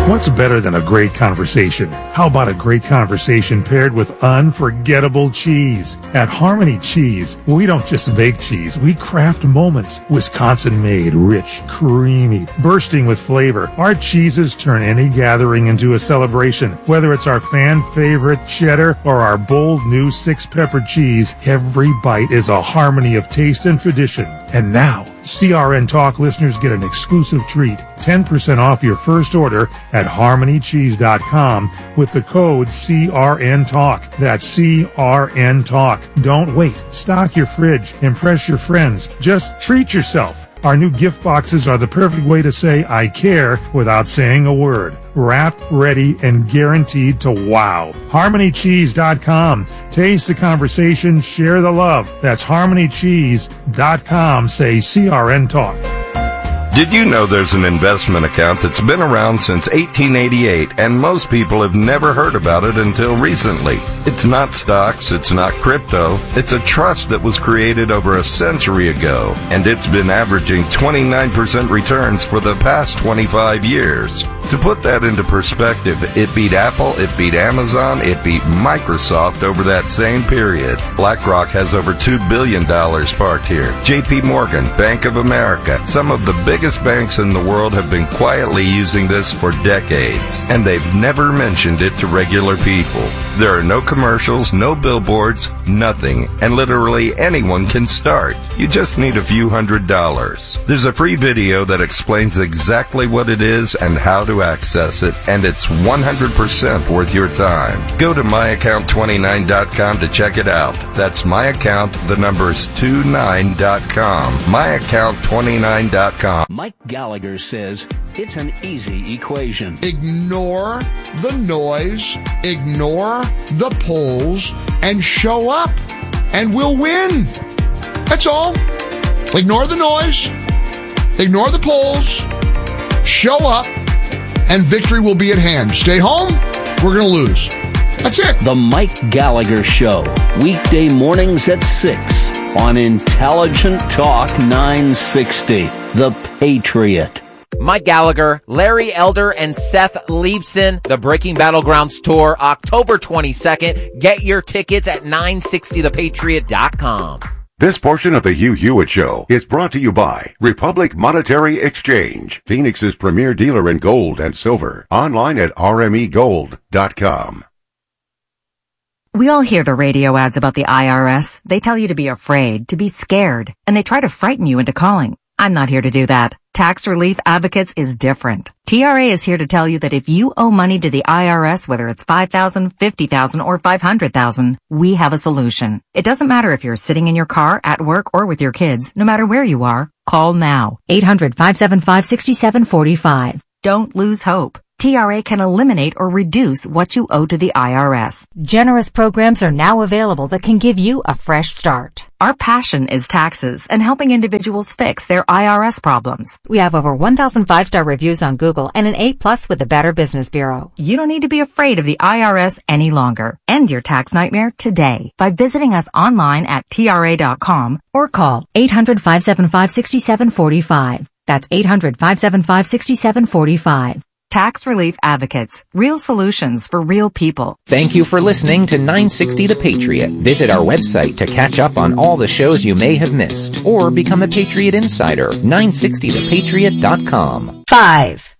What's better than a great conversation? How about a great conversation paired with unforgettable cheese? At Harmony Cheese, we don't just bake cheese, we craft moments. Wisconsin-made, rich, creamy, bursting with flavor. Our cheeses turn any gathering into a celebration. Whether it's our fan-favorite cheddar or our bold new 6-pepper cheese, every bite is a harmony of taste and tradition. And now, CRN Talk listeners get an exclusive treat, 10% off your first order at harmonycheese.com with the code CRN Talk. That's CRN Talk. Don't wait. Stock your fridge. Impress your friends. Just treat yourself. Our new gift boxes are the perfect way to say I care without saying a word. Wrapped, ready, and guaranteed to wow. HarmonyCheese.com. Taste the conversation, share the love. That's HarmonyCheese.com. Say CRN Talk. Did you know there's an investment account that's been around since 1888 and most people have never heard about it until recently? It's not stocks, it's not crypto, it's a trust that was created over a century ago, and it's been averaging 29% returns for the past 25 years. To put that into perspective, it beat Apple, it beat Amazon, it beat Microsoft over that same period. BlackRock has over $2 billion parked here. JP Morgan, Bank of America, some of the biggest banks in the world have been quietly using this for decades, and they've never mentioned it to regular people. There are no commercials, no billboards, nothing, and literally anyone can start. You just need a few $100s. There's a free video that explains exactly what it is and how to access it, and it's 100% worth your time. Go to myaccount29.com to check it out. That's myaccount, the number's 29.com. myaccount29.com. Mike Gallagher says it's an easy equation. Ignore the noise, ignore the polls, and show up, and we'll win. That's all. Ignore the noise, ignore the polls, show up, and victory will be at hand. Stay home, we're going to lose. That's it. The Mike Gallagher Show, weekday mornings at 6 on Intelligent Talk 960, The Patriot. Mike Gallagher, Larry Elder, and Seth Leibson, the Breaking Battlegrounds Tour, October 22nd. Get your tickets at 960thepatriot.com. This portion of the Hugh Hewitt Show is brought to you by Republic Monetary Exchange, Phoenix's premier dealer in gold and silver. Online at rmegold.com. We all hear the radio ads about the IRS. They tell you to be afraid, to be scared, and they try to frighten you into calling. I'm not here to do that. Tax Relief Advocates is different. TRA is here to tell you that if you owe money to the IRS, whether it's $5,000, $50,000, or $500,000, we have a solution. It doesn't matter if you're sitting in your car, at work, or with your kids. No matter where you are, call now. 800-575-6745. Don't lose hope. TRA can eliminate or reduce what you owe to the IRS. Generous programs are now available that can give you a fresh start. Our passion is taxes and helping individuals fix their IRS problems. We have over 1,000 5-star reviews on Google and an A+ with the Better Business Bureau. You don't need to be afraid of the IRS any longer. End your tax nightmare today by visiting us online at TRA.com or call 800-575-6745. That's 800-575-6745. Tax Relief Advocates. Real solutions for real people. Thank you for listening to 960 The Patriot. Visit our website to catch up on all the shows you may have missed or become a Patriot Insider. 960thepatriot.com. 5.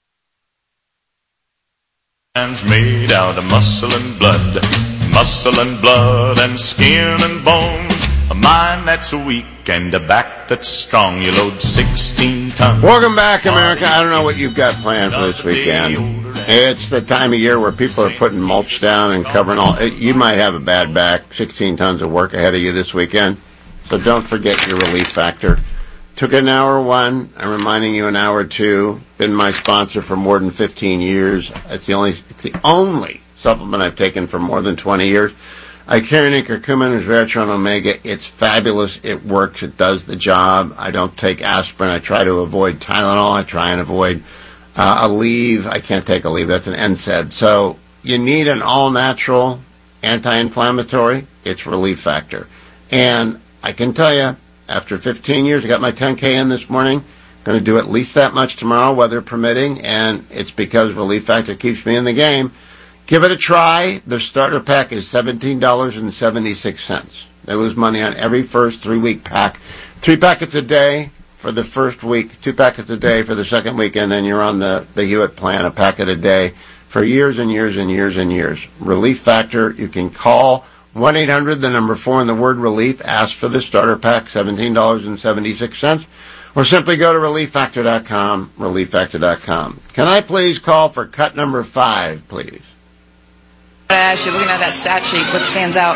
Man's made out of muscle and blood and skin and bones. A mind that's weak and a back that's strong. You load 16 tons. Welcome back, America. I don't know what you've got planned for this weekend. It's the time of year where people are putting mulch down and covering all. You might have a bad back. 16 tons of work ahead of you this weekend. So don't forget your relief factor. Took an hour 1. I'm reminding you an hour 2. Been my sponsor for more than 15 years. It's the only supplement I've taken for more than 20 years. I carry an curcumin, resveratrol, omega. It's fabulous. It works. It does the job. I don't take aspirin. I try to avoid Tylenol. I try and avoid Aleve. I can't take Aleve. That's an NSAID. So you need an all-natural anti-inflammatory. It's Relief Factor. And I can tell you, after 15 years, I got my 10K in this morning. Going to do at least that much tomorrow, weather permitting, and it's because Relief Factor keeps me in the game. Give it a try. The starter pack is $17.76. They lose money on every first 3-week pack. 3 packets a day for the first week, 2 packets a day for the second week, and then you're on the Hewitt plan, a packet a day for years and years and years and years. Relief Factor, you can call 1-800, the number 4 and the word relief, ask for the starter pack, $17.76, or simply go to relieffactor.com, relieffactor.com. Can I please call for cut number 5, please? Ash, you're looking at that stat sheet. What stands out?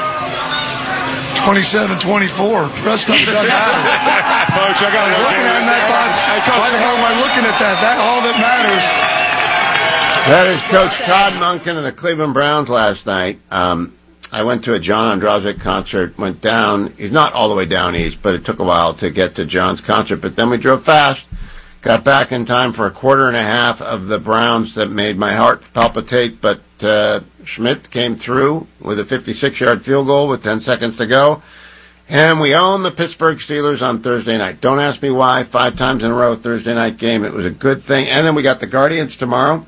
27-24. Rest of it doesn't matter. Coach, I was looking at it and I thought, why the hell am I looking at that? That's all that matters. That is Coach Todd Monken of the Cleveland Browns last night. I went to a John Andrazik concert, went down. He's not all the way down east, but it took a while to get to John's concert. But then we drove fast, got back in time for a quarter and a half of the Browns that made my heart palpitate. But Schmidt came through with a 56-yard field goal with 10 seconds to go. And we own the Pittsburgh Steelers on Thursday night. Don't ask me why. 5 times in a row, Thursday night game. It was a good thing. And then we got the Guardians tomorrow.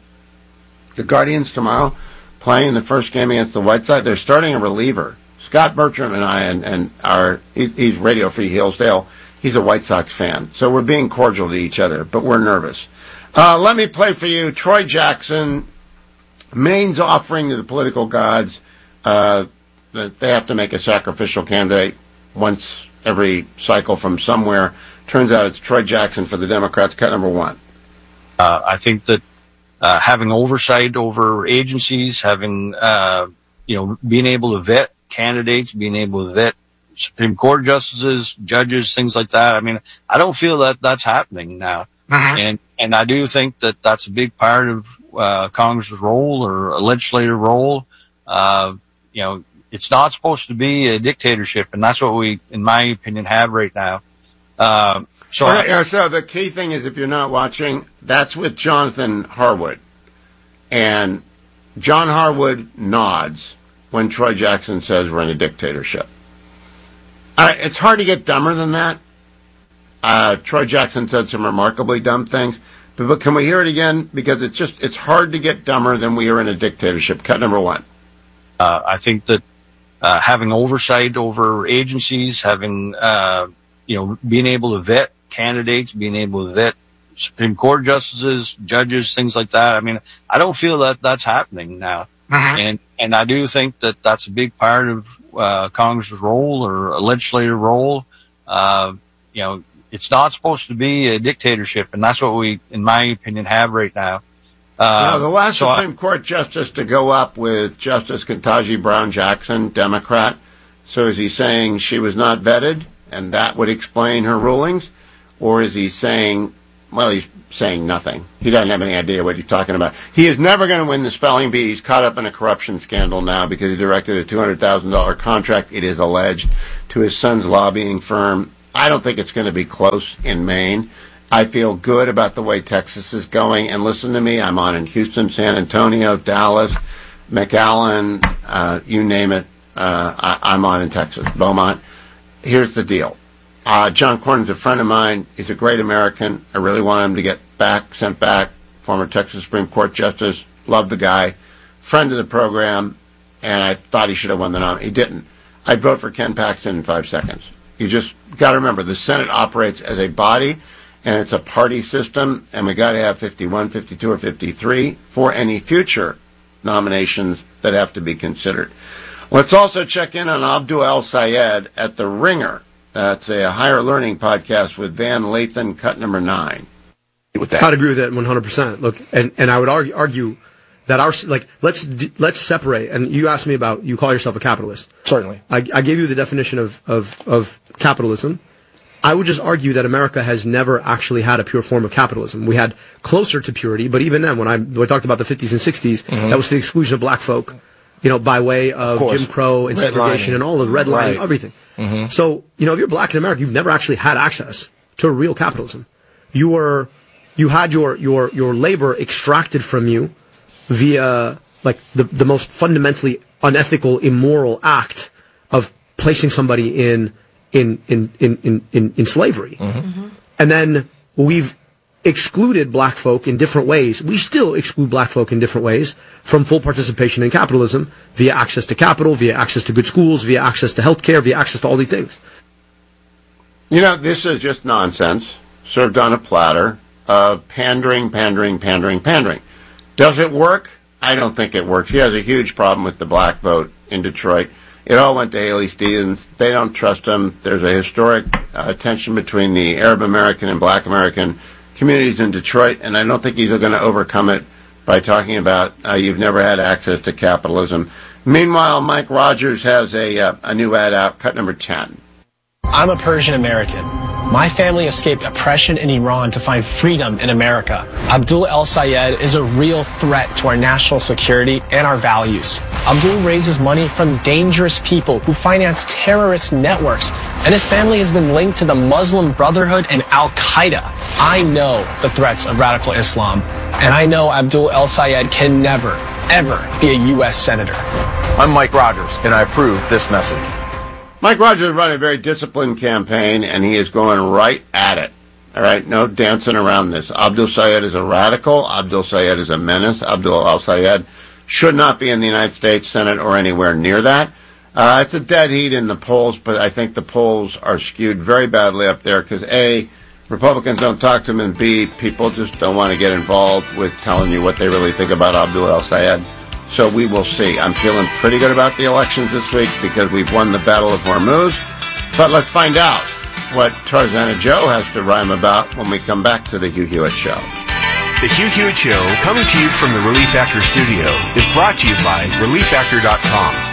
Playing the first game against the White Sox. They're starting a reliever. Scott Bertram and I, he's Radio Free Hillsdale. He's a White Sox fan. So we're being cordial to each other, but we're nervous. Let me play for you Troy Jackson. Maine's offering to the political gods that they have to make a sacrificial candidate once every cycle from somewhere. Turns out it's Troy Jackson for the Democrats. Cut number 1. I think that having oversight over agencies, having, being able to vet candidates, being able to vet Supreme Court justices, judges, things like that. I mean, I don't feel that that's happening now. And I do think that that's a big part of, Congress's role or a legislative role. It's not supposed to be a dictatorship, and that's what we, in my opinion, have right now. So the key thing is, if you're not watching, that's with Jonathan Harwood. And John Harwood nods when Troy Jackson says we're in a dictatorship. It's hard to get dumber than that. Troy Jackson said some remarkably dumb things. But can we hear it again? Because it's hard to get dumber than we are in a dictatorship. Cut number 1. I think that having oversight over agencies, having, being able to vet candidates, being able to vet Supreme Court justices, judges, things like that. I mean, I don't feel that that's happening now. And I do think that that's a big part of, Congress's role or a legislative role. It's not supposed to be a dictatorship, and that's what we, in my opinion, have right now. The last Supreme Court justice to go up with Justice Ketanji Brown Jackson, Democrat. So is he saying she was not vetted, and that would explain her rulings? Or is he saying, well, he's saying nothing. He doesn't have any idea what he's talking about. He is never going to win the spelling bee. He's caught up in a corruption scandal now because he directed a $200,000 contract, it is alleged, to his son's lobbying firm. I don't think it's going to be close in Maine. I feel good about the way Texas is going. And listen to me, I'm on in Houston, San Antonio, Dallas, McAllen, you name it. I'm on in Texas, Beaumont. Here's the deal. John Cornyn's a friend of mine. He's a great American. I really want him to get sent back. Former Texas Supreme Court Justice. Love the guy. Friend of the program. And I thought he should have won the nomination. He didn't. I'd vote for Ken Paxton in 5 seconds. You just got to remember, the Senate operates as a body, and it's a party system, and we got to have 51, 52, or 53 for any future nominations that have to be considered. Let's also check in on Abdul El Sayed at The Ringer. That's a higher learning podcast with Van Lathan, cut number 9. I'd agree with that 100%. Look, and I would argue that let's separate. And you asked me about, you call yourself a capitalist. Certainly. I gave you the definition of capitalism. I would just argue that America has never actually had a pure form of capitalism. We had closer to purity, but even then, when I talked about the 50s and 60s, that was the exclusion of black folk, by way of Jim Crow and segregation and all the redlining, everything. Mm-hmm. So, if you're black in America, you've never actually had access to real capitalism. You had your labor extracted from you via the most fundamentally unethical, immoral act of placing somebody in slavery. Mm-hmm. And then we've excluded black folk in different ways. We still exclude black folk in different ways from full participation in capitalism via access to capital, via access to good schools, via access to health care, via access to all these things. You know, this is just nonsense served on a platter of pandering. Does it work? I don't think it works. He has a huge problem with the black vote in Detroit. It all went to Haley Stevens. They don't trust him. There's a historic tension between the Arab American and black American communities in Detroit, and I don't think he's going to overcome it by talking about you've never had access to capitalism. Meanwhile, Mike Rogers has a new ad out, cut number 10. I'm a Persian American. My family escaped oppression in Iran to find freedom in America. Abdul El-Sayed is a real threat to our national security and our values. Abdul raises money from dangerous people who finance terrorist networks, and his family has been linked to the Muslim Brotherhood and Al-Qaeda. I know the threats of radical Islam, and I know Abdul El-Sayed can never, ever be a U.S. Senator. I'm Mike Rogers, and I approve this message. Mike Rogers run a very disciplined campaign, and he is going right at it. All right, no dancing around this. Abdul Sayed is a radical. Abdul Sayed is a menace. Abdul El-Sayed should not be in the United States Senate or anywhere near that. It's a dead heat in the polls, but I think the polls are skewed very badly up there because, A, Republicans don't talk to them, and B, people just don't want to get involved with telling you what they really think about Abdul El-Sayed. So we will see. I'm feeling pretty good about the elections this week because we've won the Battle of Hormuz. But let's find out what Tarzana Joe has to rhyme about when we come back to the Hugh Hewitt Show. The Hugh Hewitt Show, coming to you from the Relief Factor studio, is brought to you by ReliefFactor.com.